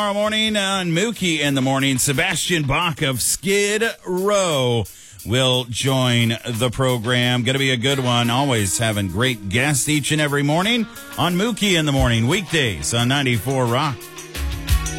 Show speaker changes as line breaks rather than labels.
Tomorrow morning on Mookie in the Morning, Sebastian Bach of Skid Row will join the program. Going to be a good one. Always having great guests each and every morning on Mookie in the Morning, weekdays on 94 Rock.